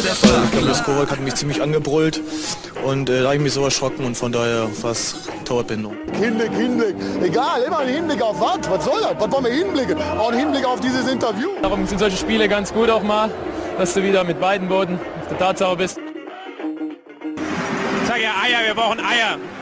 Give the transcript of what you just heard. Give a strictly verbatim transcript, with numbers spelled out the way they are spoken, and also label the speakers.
Speaker 1: Ich glaube, das Kovac hat mich ziemlich angebrüllt und äh, da habe ich mich so erschrocken und von daher war es Torwartbindung.
Speaker 2: Hinblick, Hinblick. Egal, immer ein Hinblick auf was? Was soll das? Was wollen wir hinblicken? Auch ein Hinblick auf dieses Interview.
Speaker 3: Darum sind solche Spiele ganz gut auch mal, dass du wieder mit beiden Boden auf der Tatsache bist.
Speaker 4: Ich sag ja Eier, wir brauchen Eier.